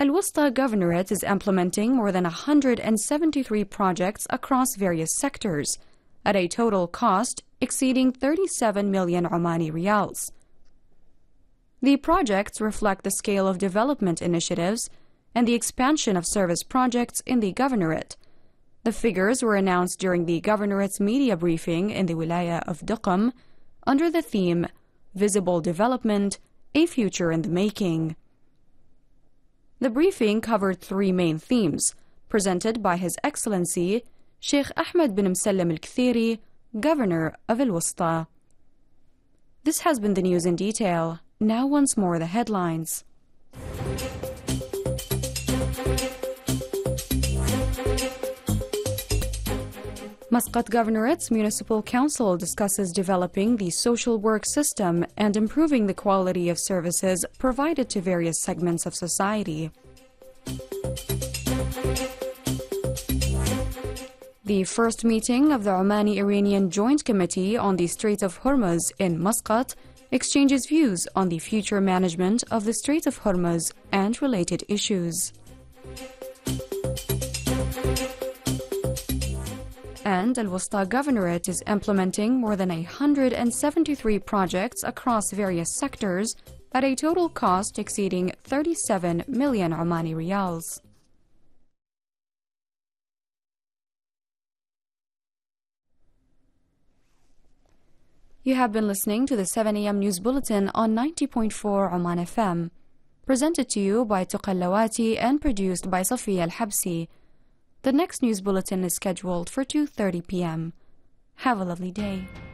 Al-Wusta Governorate is implementing more than 173 projects across various sectors, at a total cost exceeding 37 million Omani riyals. The projects reflect the scale of development initiatives and the expansion of service projects in the Governorate. The figures were announced during the Governorate's media briefing in the Wilaya of Duqm under the theme Visible Development, a Future in the Making. The briefing covered three main themes, presented by His Excellency Sheikh Ahmed bin Msallam Al-Kthiri, Governor of Al-Wusta. This has been the news in detail. Now once more the headlines. Muscat Governorate's Municipal Council discusses developing the social work system and improving the quality of services provided to various segments of society. The first meeting of the Omani-Iranian Joint Committee on the Strait of Hormuz in Muscat exchanges views on the future management of the Strait of Hormuz and related issues. And Al-Wusta Governorate is implementing more than 173 projects across various sectors at a total cost exceeding 37 million Omani riyals. You have been listening to the 7 a.m. News Bulletin on 90.4 Oman FM, presented to you by Tuqa Al-Lawati and produced by Safiya Al-Habsi. The next news bulletin is scheduled for 2:30 p.m. Have a lovely day.